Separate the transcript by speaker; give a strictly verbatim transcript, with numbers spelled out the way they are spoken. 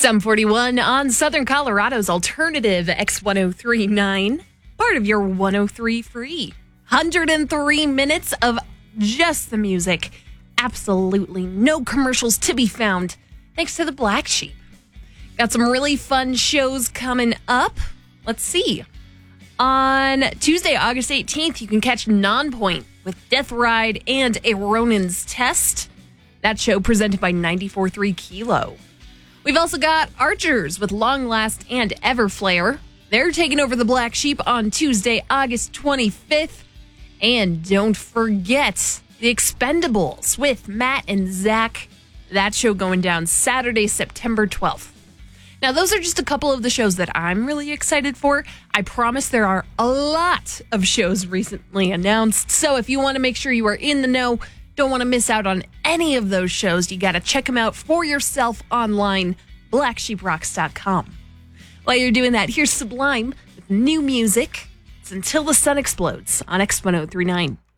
Speaker 1: seven forty-one on Southern Colorado's alternative X ten thirty-nine, part of your one oh three free. one hundred three minutes of just the music. Absolutely no commercials to be found, thanks to the Black Sheep. Got some really fun shows coming up. Let's see. On Tuesday, August eighteenth, you can catch Nonpoint with Death Ride and A Ronin's Test. That show presented by ninety-four point three Kilo. We've also got Archers with Long Last and Everflare. They're taking over the Black Sheep on Tuesday, August twenty-fifth. And don't forget The Expendables with Matt and Zach. That show going down Saturday, September twelfth. Now, those are just a couple of the shows that I'm really excited for. I promise there are a lot of shows recently announced. So if you want to make sure you are in the know, don't want to miss out on any of those shows, you got to check them out for yourself online, black sheep rocks dot com. While you're doing that, here's Sublime with new music. It's Until the Sun Explodes on X ten thirty-nine.